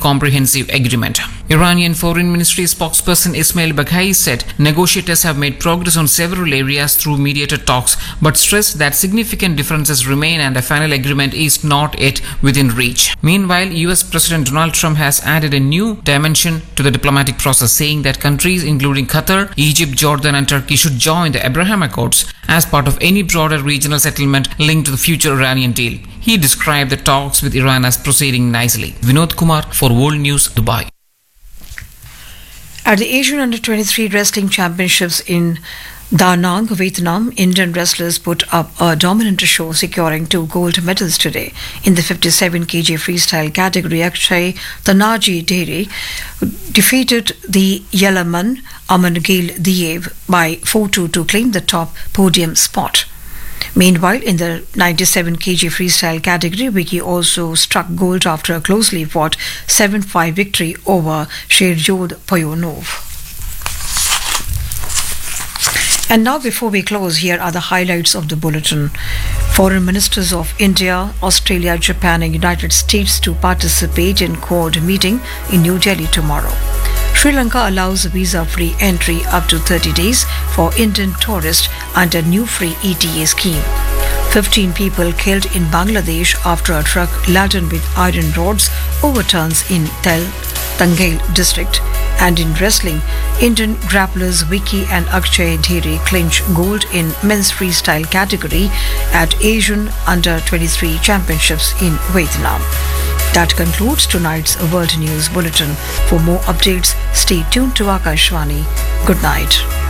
comprehensive agreement. Iranian Foreign Ministry spokesperson Ismail Baghai said negotiators have made progress on several areas through mediated talks, but stressed that significant differences remain and a final agreement is not yet within reach. Meanwhile, US President Donald Trump has added a new dimension to the diplomatic process, saying that countries including Qatar, Egypt, Jordan and Turkey should join the Abraham Accords as part of any broader regional settlement linked to the future Iranian deal. He described the talks with Iran as proceeding nicely. Vinod Kumar for World News, Dubai. At the Asian Under-23 Wrestling Championships in Da Nang, Vietnam, Indian wrestlers put up a dominant show, securing 2 gold medals today. In the 57 kg freestyle category, Akshay Tanaji Deri defeated the Yelaman Amangail Diev by 4-2 to claim the top podium spot. Meanwhile, in the 97 kg freestyle category, Vicky also struck gold after a closely fought 7-5 victory over Sherzod Poyonov. And now, before we close, here are the highlights of the bulletin. Foreign ministers of India, Australia, Japan and United States to participate in Quad meeting in New Delhi tomorrow. Sri Lanka allows visa-free entry up to 30 days for Indian tourists under new free ETA scheme. 15 people killed in Bangladesh after a truck laden with iron rods overturns in Tangail district. And in wrestling, Indian grapplers Vicky and Akshay Dheri clinch gold in men's freestyle category at Asian Under-23 Championships in Vietnam. That concludes tonight's World News Bulletin. For more updates, stay tuned to Akashvani. Good night.